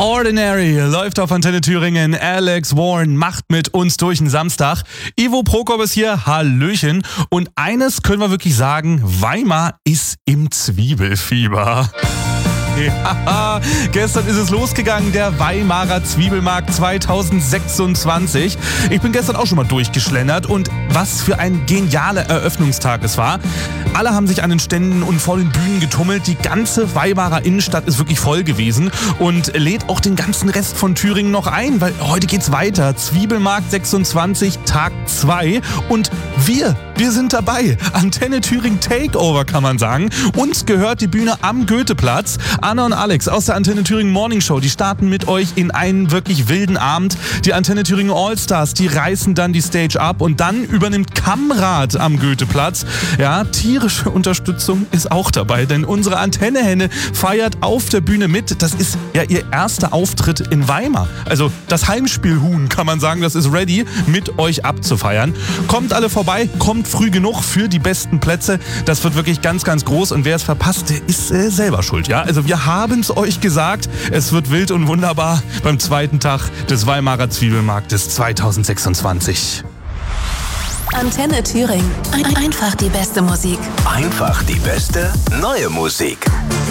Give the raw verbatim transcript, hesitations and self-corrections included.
Ordinary läuft auf Antenne Thüringen. Alex Warren macht mit uns durch den Samstag. Ivo Prokop ist hier, hallöchen. Und eines können wir wirklich sagen, Weimar ist im Zwiebelfieber. Ja, gestern ist es losgegangen, der Weimarer Zwiebelmarkt zwanzig sechsundzwanzig. Ich bin gestern auch schon mal durchgeschlendert und was für ein genialer Eröffnungstag es war. Alle haben sich an den Ständen und vor den Bühnen getummelt. Die ganze Weimarer Innenstadt ist wirklich voll gewesen und lädt auch den ganzen Rest von Thüringen noch ein, weil heute geht's weiter. Zwiebelmarkt sechsundzwanzig, Tag zwei und wir, wir sind dabei. Antenne Thüringen Takeover, kann man sagen. Uns gehört die Bühne am Goetheplatz. Anna und Alex aus der Antenne Thüringen Morning Show, die starten mit euch in einen wirklich wilden Abend. Die Antenne Thüringen Allstars, die reißen dann die Stage ab und dann übernimmt Kamrad am Goetheplatz. Ja, tierische Unterstützung ist auch dabei, denn unsere Antennehenne feiert auf der Bühne mit. Das ist ja ihr erster Auftritt in Weimar. Also das Heimspielhuhn, kann man sagen, das ist ready, mit euch abzufeiern. Kommt alle vorbei, kommt früh genug für die besten Plätze. Das wird wirklich ganz, ganz groß und wer es verpasst, der ist äh, selber schuld. Ja, also wir haben es euch gesagt, es wird wild und wunderbar beim zweiten Tag des Weimarer Zwiebelmarktes zwanzig sechsundzwanzig. Antenne Thüringen. Ein- Einfach die beste Musik. Einfach die beste neue Musik.